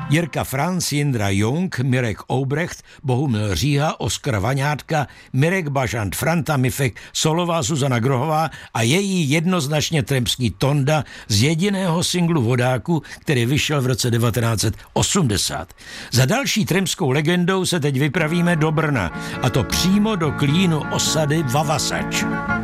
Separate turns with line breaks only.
Jirka Franc, Jindra Jung, Mirek Oubrecht, Bohumil Říha, Oskar Vaňátka, Mirek Bažant, Franta Mifek, solová Zuzana Grohová a její jednoznačně tremský Tonda z jediného singlu Vodáku, který vyšel v roce 1980. Za další tremskou legendou se teď vypravíme do Brna, a to přímo do klínu osady Vavasač.